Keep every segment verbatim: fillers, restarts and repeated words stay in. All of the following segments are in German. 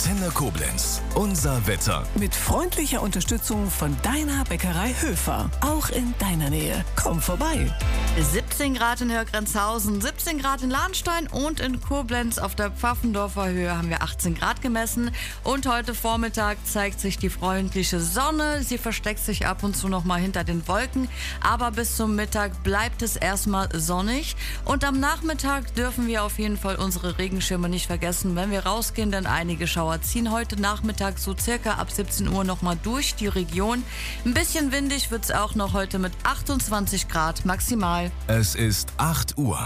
Antenne Koblenz. Unser Wetter. Mit freundlicher Unterstützung von deiner Bäckerei Höfer. Auch in deiner Nähe. Komm vorbei. siebzehn Grad in Hörgrenzhausen, siebzehn Grad in Lahnstein und in Koblenz auf der Pfaffendorfer Höhe haben wir achtzehn Grad gemessen. Und heute Vormittag zeigt sich die freundliche Sonne. Sie versteckt sich ab und zu noch mal hinter den Wolken. Aber bis zum Mittag bleibt es erstmal sonnig. Und am Nachmittag dürfen wir auf jeden Fall unsere Regenschirme nicht vergessen, wenn wir rausgehen, denn einige Schauer ziehen heute Nachmittag so circa ab siebzehn Uhr nochmal durch die Region. Ein bisschen windig wird es auch noch heute mit achtundzwanzig Grad maximal. Es ist acht Uhr.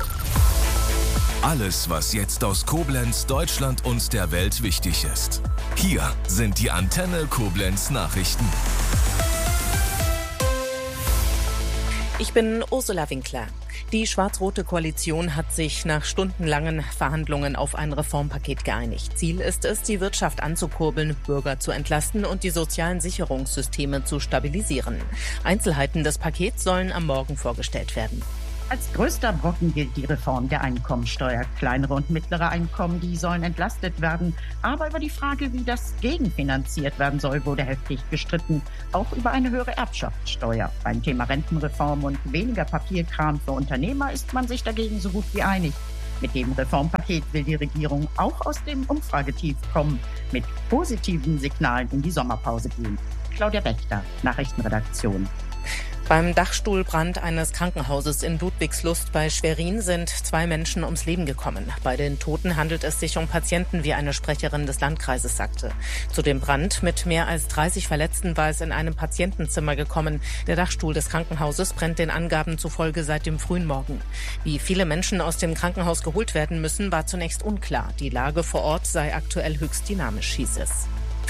Alles, was jetzt aus Koblenz, Deutschland und der Welt wichtig ist. Hier sind die Antenne Koblenz Nachrichten. Ich bin Ursula Winkler. Die schwarz-rote Koalition hat sich nach stundenlangen Verhandlungen auf ein Reformpaket geeinigt. Ziel ist es, die Wirtschaft anzukurbeln, Bürger zu entlasten und die sozialen Sicherungssysteme zu stabilisieren. Einzelheiten des Pakets sollen am Morgen vorgestellt werden. Als größter Brocken gilt die Reform der Einkommensteuer. Kleinere und mittlere Einkommen, die sollen entlastet werden. Aber über die Frage, wie das gegenfinanziert werden soll, wurde heftig gestritten. Auch über eine höhere Erbschaftssteuer. Beim Thema Rentenreform und weniger Papierkram für Unternehmer ist man sich dagegen so gut wie einig. Mit dem Reformpaket will die Regierung auch aus dem Umfragetief kommen, mit positiven Signalen in die Sommerpause gehen. Claudia Wächter, Nachrichtenredaktion. Beim Dachstuhlbrand eines Krankenhauses in Ludwigslust bei Schwerin sind zwei Menschen ums Leben gekommen. Bei den Toten handelt es sich um Patienten, wie eine Sprecherin des Landkreises sagte. Zu dem Brand mit mehr als dreißig Verletzten war es in einem Patientenzimmer gekommen. Der Dachstuhl des Krankenhauses brennt den Angaben zufolge seit dem frühen Morgen. Wie viele Menschen aus dem Krankenhaus geholt werden müssen, war zunächst unklar. Die Lage vor Ort sei aktuell höchst dynamisch, hieß es.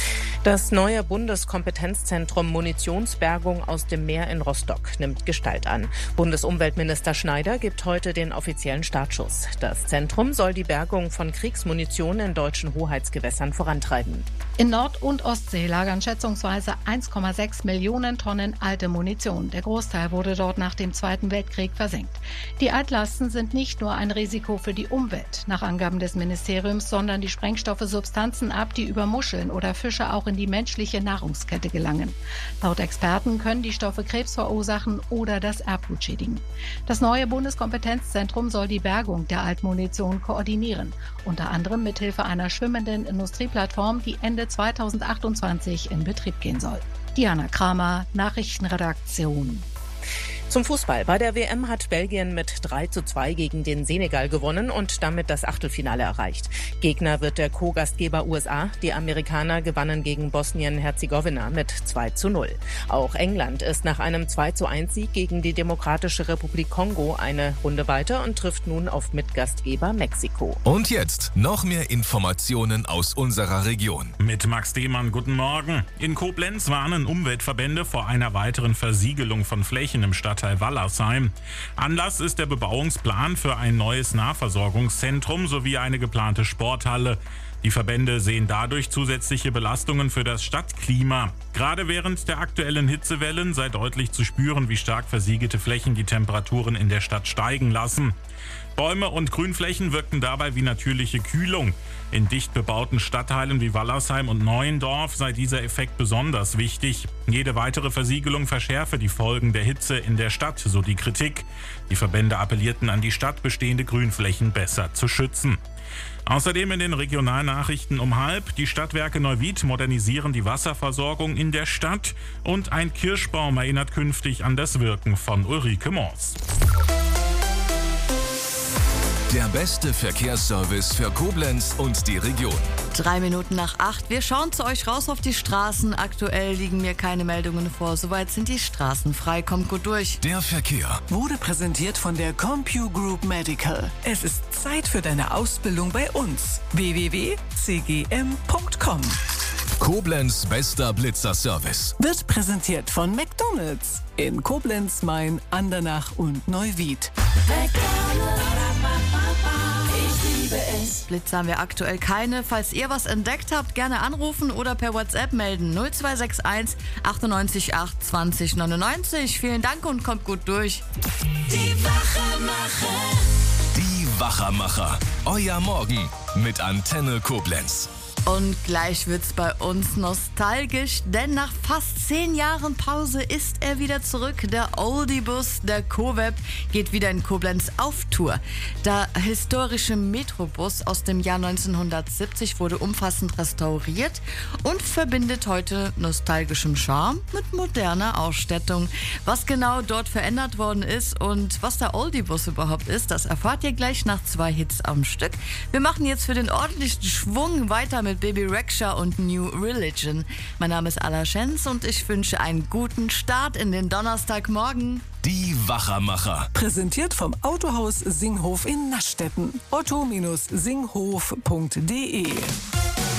Das neue Bundeskompetenzzentrum Munitionsbergung aus dem Meer in Rostock nimmt Gestalt an. Bundesumweltminister Schneider gibt heute den offiziellen Startschuss. Das Zentrum soll die Bergung von Kriegsmunition in deutschen Hoheitsgewässern vorantreiben. In Nord- und Ostsee lagern schätzungsweise eins Komma sechs Millionen Tonnen alte Munition. Der Großteil wurde dort nach dem Zweiten Weltkrieg versenkt. Die Altlasten sind nicht nur ein Risiko für die Umwelt, nach Angaben des Ministeriums, sondern die Sprengstoffe Substanzen ab, die über Muscheln oder Fische auch in die menschliche Nahrungskette gelangen. Laut Experten können die Stoffe Krebs verursachen oder das Erbgut schädigen. Das neue Bundeskompetenzzentrum soll die Bergung der Altmunition koordinieren, unter anderem mithilfe einer schwimmenden Industrieplattform, die Ende zweitausendachtundzwanzig in Betrieb gehen soll. Diana Kramer, Nachrichtenredaktion. Zum Fußball. Bei der W M hat Belgien mit drei zu zwei gegen den Senegal gewonnen und damit das Achtelfinale erreicht. Gegner wird der Co-Gastgeber U S A. Die Amerikaner gewannen gegen Bosnien-Herzegowina mit zwei zu null. Auch England ist nach einem zwei zu eins Sieg gegen die Demokratische Republik Kongo eine Runde weiter und trifft nun auf Mitgastgeber Mexiko. Und jetzt noch mehr Informationen aus unserer Region. Mit Max Dehmann, guten Morgen. In Koblenz warnen Umweltverbände vor einer weiteren Versiegelung von Flächen im Stadtteil Wallersheim. Anlass ist der Bebauungsplan für ein neues Nahversorgungszentrum sowie eine geplante Sporthalle. Die Verbände sehen dadurch zusätzliche Belastungen für das Stadtklima. Gerade während der aktuellen Hitzewellen sei deutlich zu spüren, wie stark versiegelte Flächen die Temperaturen in der Stadt steigen lassen. Bäume und Grünflächen wirken dabei wie natürliche Kühlung. In dicht bebauten Stadtteilen wie Wallersheim und Neuendorf sei dieser Effekt besonders wichtig. Jede weitere Versiegelung verschärfe die Folgen der Hitze in der Stadt, so die Kritik. Die Verbände appellierten an die Stadt, bestehende Grünflächen besser zu schützen. Außerdem in den Regionalnachrichten um halb: Die Stadtwerke Neuwied modernisieren die Wasserversorgung in der Stadt und ein Kirschbaum erinnert künftig an das Wirken von Ulrike Mors. Der beste Verkehrsservice für Koblenz und die Region. Drei Minuten nach acht. Wir schauen zu euch raus auf die Straßen. Aktuell liegen mir keine Meldungen vor. Soweit sind die Straßen frei. Kommt gut durch. Der Verkehr Wurde präsentiert von der Compu Group Medical. Es ist Zeit für deine Ausbildung bei uns. w w w punkt c g m punkt com. Koblenz bester Blitzerservice. Wird präsentiert von McDonald's in Koblenz, Main, Andernach und Neuwied. Blitze haben wir aktuell keine. Falls ihr was entdeckt habt, gerne anrufen oder per WhatsApp melden. null zwei sechs eins achtundneunzig acht zwanzig neunundneunzig. Vielen Dank und kommt gut durch. Die Wachermacher. Die Wachermacher. Euer Morgen mit Antenne Koblenz. Und gleich wird's bei uns nostalgisch, denn nach fast zehn Jahren Pause ist er wieder zurück. Der Oldie-Bus, der CoWeb, geht wieder in Koblenz auf Tour. Der historische Metrobus aus dem Jahr neunzehnhundertsiebzig wurde umfassend restauriert und verbindet heute nostalgischen Charme mit moderner Ausstattung. Was genau dort verändert worden ist und was der Oldie-Bus überhaupt ist, das erfahrt ihr gleich nach zwei Hits am Stück. Wir machen jetzt für den ordentlichen Schwung weiter mit Baby Rexha und New Religion. Mein Name ist Ala Schenz und ich wünsche einen guten Start in den Donnerstagmorgen. Die Wachermacher. Präsentiert vom Autohaus Singhof in Naschdetten. otto Bindestrich singhof punkt de